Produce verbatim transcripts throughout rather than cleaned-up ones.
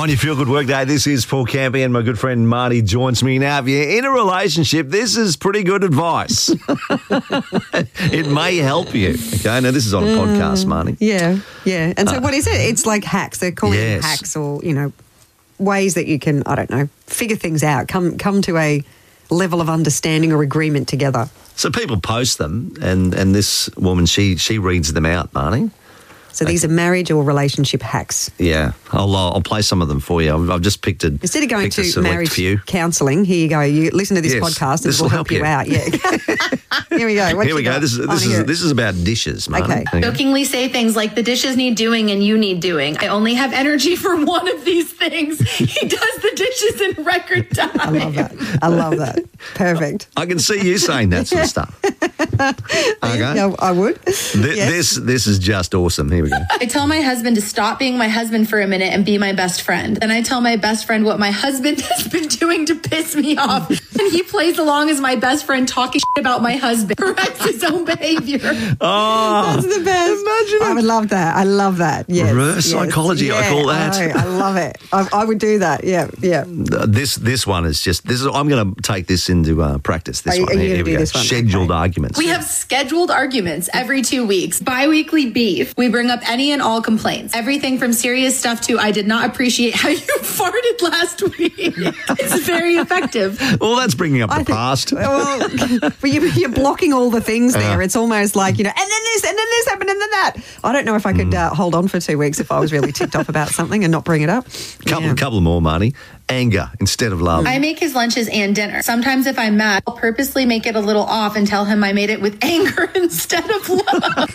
On your Feel Good Workday, this is Paul Campy and my good friend Marty joins me. Now, if you're in a relationship, this is pretty good advice. It may help you. Okay, now this is on a mm, podcast, Marty. Yeah, yeah. And so uh, what is it? It's like hacks. They're calling yes. it hacks or, you know, ways that you can, I don't know, figure things out, come come to a level of understanding or agreement together. So people post them and, and this woman, she she reads them out, Marty. So these okay. are marriage or relationship hacks. Yeah, I'll uh, I'll play some of them for you. I've, I've just picked a instead of going to marriage counselling. Here you go. You listen to this yes, podcast, and this it will help, help you. you out. Yeah. Here we go. What here we go. Got? This is this is this is about dishes, Marty. Okay. okay. Jokingly say things like the dishes need doing and you need doing. I only have energy for one of these things. He does the dishes in record time. I love that. I love that. Perfect. I can see you saying that sort of stuff. Okay. Yeah, I would. Th- yes. This this is just awesome. Here we go. I tell my husband to stop being my husband for a minute and be my best friend. Then I tell my best friend what my husband has been doing to piss me off. And he plays along as my best friend talking shit about my husband. Corrects his own behavior. Oh, that's the best. Imagine I would love that. I love that. Yes. Reverse yes. psychology, yeah, I call that. I, I love it. I, I would do that. Yeah, yeah. This this one is just, this is. I'm going to take this into uh, practice, this are, one. Are you Here, here we go. This one? Scheduled okay. arguments. We have scheduled arguments every two weeks. Bi-weekly beef. We bring up any and all complaints. Everything from serious stuff to I did not appreciate how you farted last week. It's very effective. Well, that's bringing up the I think, past. Well, but you, you're blocking all the things there. Uh, it's almost like, you know, and then this, and then this happened, and then that. I don't know if I could mm. uh, hold on for two weeks if I was really ticked off about something and not bring it up. Couple, yeah. couple more, Marty. Anger instead of love. I make his lunches and dinner. Sometimes if I'm mad, I'll purposely make it a little off and tell him I made it with anger instead of love.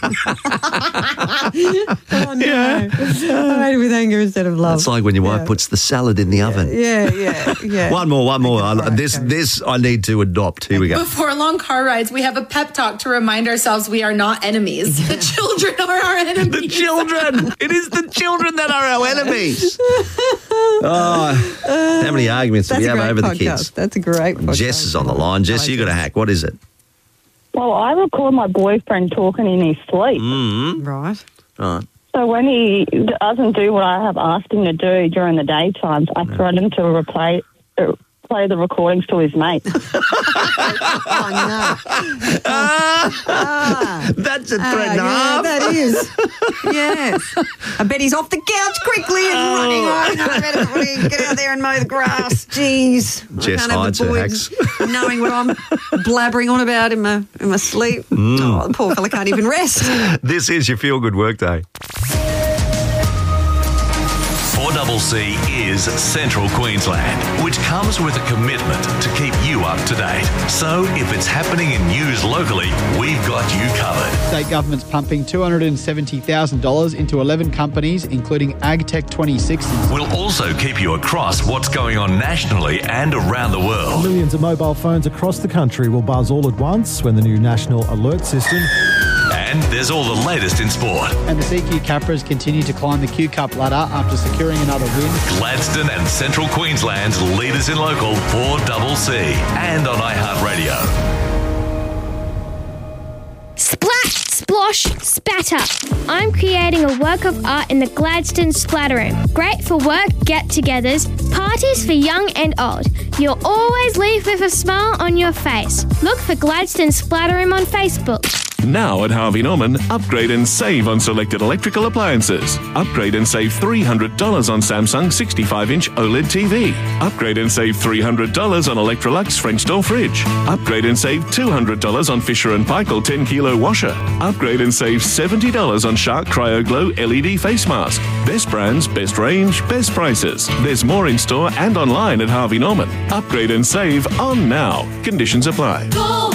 Oh, no. Yeah. I made it with anger instead of love. It's like when your yeah. wife puts the salad in the yeah. oven. Yeah, yeah, yeah. One more, one more. Right, this, okay. this I need to adopt. Here we go. Before long car rides, we have a pep talk to remind ourselves we are not enemies. The children are our enemies. The children. It is the children that are our enemies. Oh, how many arguments do we have over podcast. the kids? That's a great podcast. Jess is on the line. Jess, you got a hack. What is it? Well, I record my boyfriend talking in his sleep. Mm. Right. Right. So when he doesn't do what I have asked him to do during the daytimes, I threaten to replay, uh, play the recordings to his mate. Oh, no. Ah, ah, That's a threat ah, and a half. Yeah, that is. Yes. I bet he's off the couch quickly and Oh. running. Oh, no, I better get out there and mow the grass. Jeez. Jess I can't hides have her the hacks. boys knowing what I'm blabbering on about in my, in my sleep. Mm. Oh, the poor fella can't even rest. This is your Feel Good Workday. four C C is Central Queensland, which comes with a commitment to keep you up to date. So if it's happening in news locally, we've got you covered. State government's pumping two hundred seventy thousand dollars into eleven companies, including AgTech twenty sixty. We'll also keep you across what's going on nationally and around the world. Millions of mobile phones across the country will buzz all at once when the new National Alert System... And there's all the latest in sport. And the C Q Capras continue to climb the Q Cup ladder after securing another win. Gladstone and Central Queensland's leaders in local four C C and on iHeartRadio. Splash, splosh, spatter. I'm creating a work of art in the Gladstone Splatter Room. Great for work get-togethers, parties for young and old. You'll always leave with a smile on your face. Look for Gladstone Splatter Room on Facebook. Now at Harvey Norman, upgrade and save on selected electrical appliances. Upgrade and save three hundred dollars on Samsung sixty-five inch OLED T V. Upgrade and save three hundred dollars on Electrolux French door fridge. Upgrade and save two hundred dollars on Fisher and Paykel ten kilo washer. Upgrade and save seventy dollars on Shark Cryo Glow L E D face mask. Best brands, best range, best prices. There's more in store and online at Harvey Norman. Upgrade and save on now. Conditions apply.